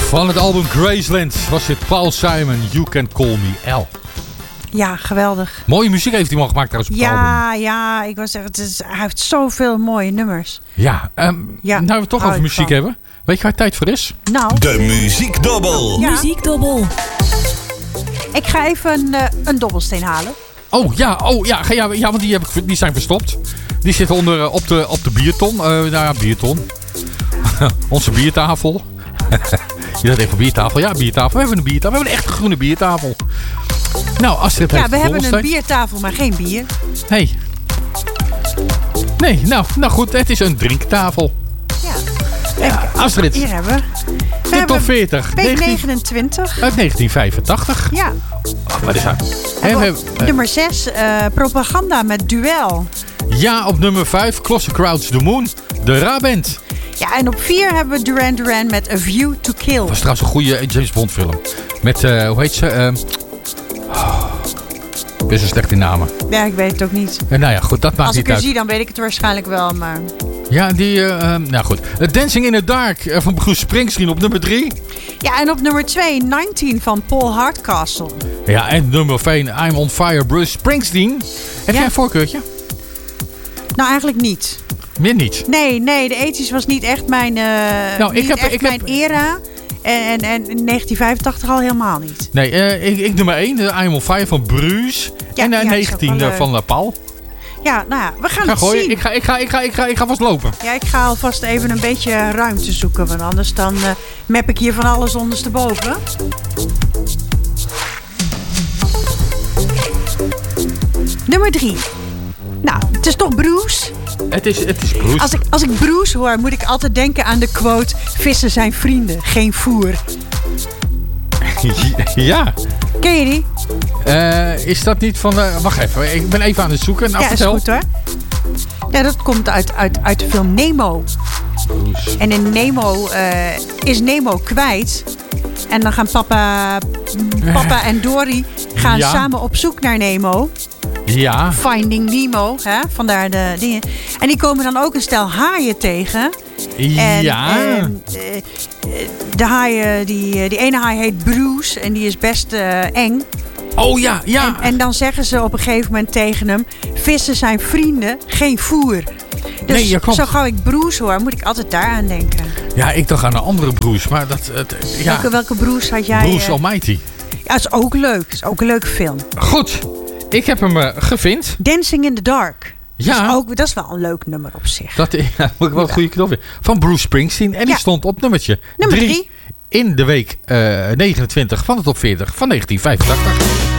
Van het album Graceland was dit Paul Simon, You Can Call Me Al. Ja, geweldig. Mooie muziek heeft hij man gemaakt trouwens op het album. Ja, ik was zeggen, hij heeft zoveel mooie nummers. Ja, nou we het toch over muziek hebben. Weet je waar het tijd voor is? Nou. De Muziekdobbel. Ja. Muziekdobbel. Ik ga even een dobbelsteen halen. Oh ja, want die zijn verstopt. Die zitten onder op de bierton. Bierton. Onze biertafel. Je dacht even biertafel. Ja, biertafel. We hebben een biertafel. We hebben een echte groene biertafel. Nou, Astrid heeft we hebben een biertafel, maar geen bier. Hey. Nee, nou goed. Het is een drinktafel. Ja. Astrid. Hier hebben we. De top 40. Week 29. Uit 1985. Ja. Oh, wat is dat? Nummer 6. Propaganda met Duel. Ja, op nummer 5. Closer Crowds The Moon. De Ra-band. Ja, en op 4 hebben we Duran Duran met A View to Kill. Dat was trouwens een goede James Bond film. Met, hoe heet ze? Ik is een slecht in namen. Ja, ik weet het ook niet. Nou ja, goed, dat maakt niet uit. Als ik haar zie, dan weet ik het waarschijnlijk wel, maar... Ja, nou goed. Dancing in the Dark van Bruce Springsteen op nummer 3. Ja, en op nummer 2, 19 van Paul Hardcastle. Ja, en nummer 1, I'm on Fire, Bruce Springsteen. Heb jij een voorkeurtje? Nou, eigenlijk niet. Meer niet? Nee, de 80's was niet echt mijn, mijn era. En 1985 al helemaal niet. Nee, ik nummer 1, I'm on Fire van Bruce. Ja, en 19 van Paul. Ja, nou ja, we gaan het zien. Ik ga vast lopen. Ja, ik ga alvast even een beetje ruimte zoeken. Want anders dan map ik hier van alles ondersteboven. Nummer 3. Nou, het is toch Bruce? Het is Bruce. Als ik Bruce hoor, moet ik altijd denken aan de quote... Vissen zijn vrienden, geen voer. Ja. Ken je die? Is dat niet van... wacht even, ik ben even aan het zoeken. Nou, ja, is goed hoor. Ja, dat komt uit de film Nemo. Bruce. En in Nemo is Nemo kwijt. En dan gaan papa en Dory gaan samen op zoek naar Nemo. Ja. Finding Nemo, hè? Vandaar de dingen. En die komen dan ook een stel haaien tegen. En, de haaien, die ene haai heet Bruce en die is best eng. Oh ja. En dan zeggen ze op een gegeven moment tegen hem... Vissen zijn vrienden, geen voer. Dus nee, zo gauw ik Bruce hoor, moet ik altijd daaraan denken. Ja, ik dacht aan een andere Bruce, maar dat... Welke Bruce had jij? Bruce Almighty. Ja, dat is ook leuk. Dat is ook een leuke film. Goed, ik heb hem gevind. Dancing in the Dark. Ja. Dat is wel een leuk nummer op zich. Dat is wel een goede knop. Van Bruce Springsteen. En die stond op nummertje 3 in de week 29 van de top 40 van 1985.